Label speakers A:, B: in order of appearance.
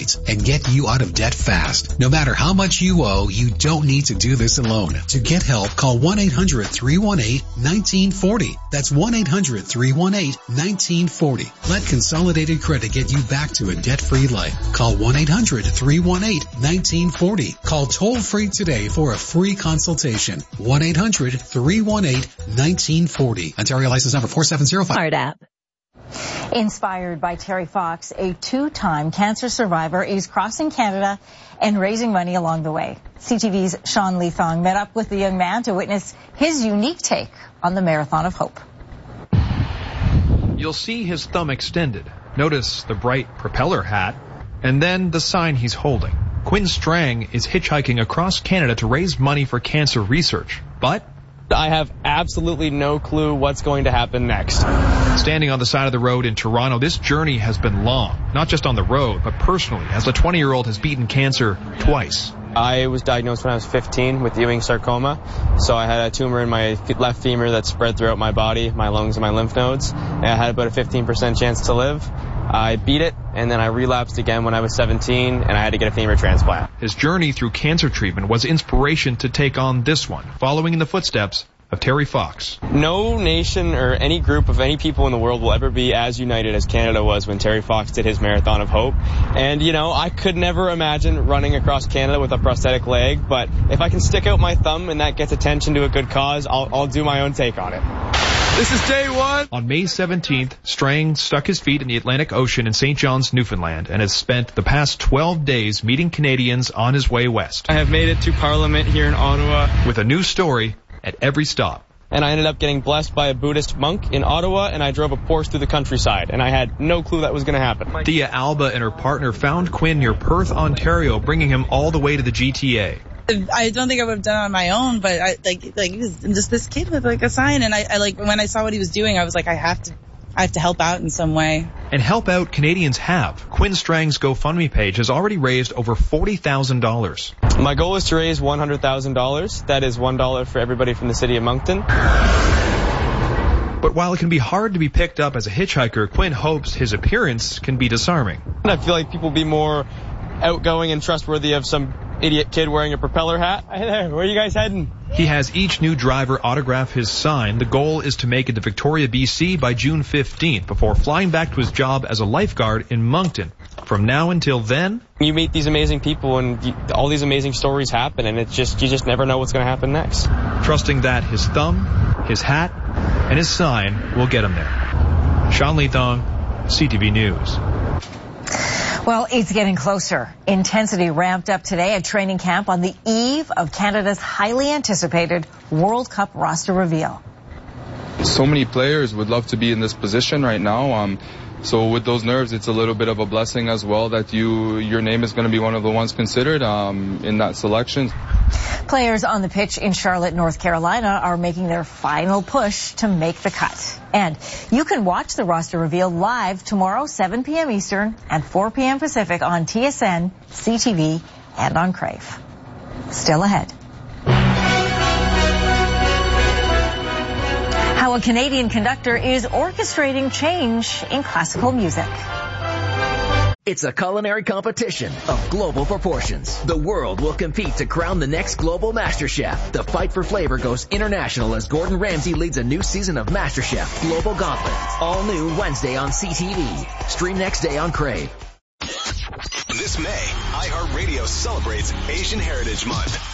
A: rates and get you out of debt fast. No matter how much you owe, you don't need to do this alone. To get help, call 1-800-318-1940. That's 1-800-318-1940. Let Consolidated Credit get you back to a debt-free life. Call 1-800-318-1940. Call toll-free today for a free consultation. 1-800-318-1940. Ontario license number 4705.
B: Hard app.
C: Inspired by Terry Fox, a two-time cancer survivor is crossing Canada and raising money along the way. CTV's Sean Leathong met up with the young man to witness his unique take on the Marathon of Hope.
D: You'll see his thumb extended. Notice the bright propeller hat, and then the sign he's holding. Quinn Strang is hitchhiking across Canada to raise money for cancer research, but
E: I have absolutely no clue what's going to happen next.
D: Standing on the side of the road in Toronto, this journey has been long, not just on the road, but personally, as the 20-year-old has beaten cancer twice.
E: I was diagnosed when I was 15 with Ewing sarcoma, so I had a tumor in my left femur that spread throughout my body, my lungs, and my lymph nodes, and I had about a 15% chance to live. I beat it, and then I relapsed again when I was 17, and I had to get a femur transplant.
D: His journey through cancer treatment was inspiration to take on this one, following in the footsteps of Terry Fox.
E: No nation or any group of any people in the world will ever be as united as Canada was when Terry Fox did his Marathon of Hope. And, you know, I could never imagine running across Canada with a prosthetic leg, but if I can stick out my thumb and that gets attention to a good cause, I'll do my own take on it. This is day one.
D: On May 17th, Strang stuck his feet in the Atlantic Ocean in St. John's, Newfoundland, and has spent the past 12 days meeting Canadians on his way west.
E: I have made it to Parliament here in Ottawa
D: with a new story at every stop.
E: And I ended up getting blessed by a Buddhist monk in Ottawa, and I drove a Porsche through the countryside, and I had no clue that was going to happen.
D: Thea Alba and her partner found Quinn near Perth, Ontario, bringing him all the way to the GTA.
F: I don't think I would have done it on my own, but I'm just this kid with like a sign, and I when I saw what he was doing, I was like, I have to help out in some way.
D: And help out Canadians have. Quinn Strang's GoFundMe page has already raised over $40,000.
E: My goal is to raise $100,000. That is $1 for everybody from the city of Moncton.
D: But while it can be hard to be picked up as a hitchhiker, Quinn hopes his appearance can be disarming.
E: I feel like people be more outgoing and trustworthy of some idiot kid wearing a propeller hat. Hey there, where are you guys heading?
D: He has each new driver autograph his sign. The goal is to make it to Victoria, BC by June 15th before flying back to his job as a lifeguard in Moncton. From now until then,
E: you meet these amazing people and all these amazing stories happen, and you just never know what's going to happen next.
D: Trusting that his thumb, his hat, and his sign will get him there. Sean Leathong, CTV News.
C: Well, it's getting closer. Intensity ramped up today at training camp on the eve of Canada's highly anticipated World Cup roster reveal.
G: So many players would love to be in this position right now. So with those nerves, it's a little bit of a blessing as well that your name is going to be one of the ones considered in that selection.
C: Players on the pitch in Charlotte, North Carolina are making their final push to make the cut. And you can watch the roster reveal live tomorrow, 7 p.m. Eastern and 4 p.m. Pacific on TSN, CTV, and on Crave. Still ahead. How a Canadian conductor is orchestrating change in classical music.
H: It's a culinary competition of global proportions. The world will compete to crown the next global MasterChef. The fight for flavor goes international as Gordon Ramsay leads a new season of MasterChef Global Gauntlet. All new Wednesday on CTV. Stream next day on Crave.
I: This May, iHeartRadio celebrates Asian Heritage Month.